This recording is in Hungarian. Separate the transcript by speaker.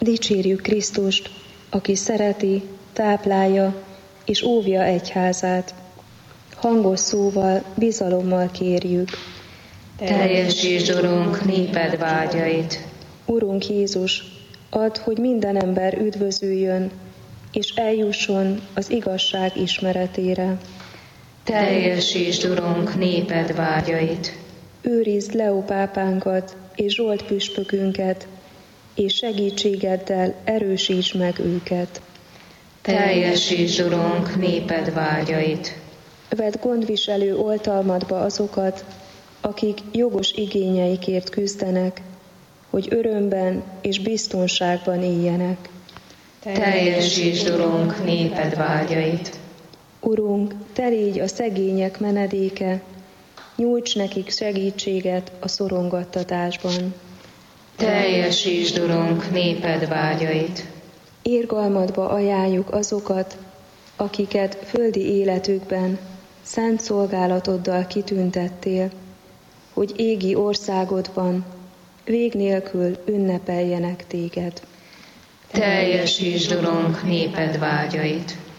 Speaker 1: Dicsérjük Krisztust, aki szereti, táplálja és óvja egyházát. Hangos szóval, bizalommal kérjük.
Speaker 2: Teljesítsd, Urunk, néped vágyait.
Speaker 1: Urunk Jézus, add, hogy minden ember üdvözüljön, és eljusson az igazság ismeretére.
Speaker 2: Teljesítsd, Urunk, néped vágyait.
Speaker 1: Őrizd Leó pápánkat és Zsolt püspökünket, és segítségeddel erősítsd meg őket.
Speaker 2: Teljesítsd, Urunk, néped vágyait.
Speaker 1: Vedd gondviselő oltalmadba azokat, akik jogos igényeikért küzdenek, hogy örömben és biztonságban éljenek.
Speaker 2: Teljesítsd, Urunk, néped vágyait.
Speaker 1: Urunk, Te légy a szegények menedéke, nyújts nekik segítséget a szorongattatásban.
Speaker 2: Teljesítsd, Urunk, néped vágyait.
Speaker 1: Irgalmadba ajánljuk azokat, akiket földi életükben szent szolgálatoddal kitüntettél, hogy égi országodban vég nélkül ünnepeljenek téged.
Speaker 2: Teljesítsd, Urunk, néped vágyait.